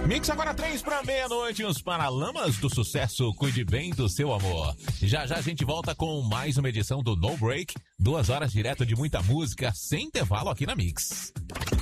Mix agora 3 para meia-noite, os Paralamas do Sucesso, cuide bem do seu amor. Já já a gente volta com mais uma edição do No Break, 2 horas direto de muita música, sem intervalo aqui na Mix.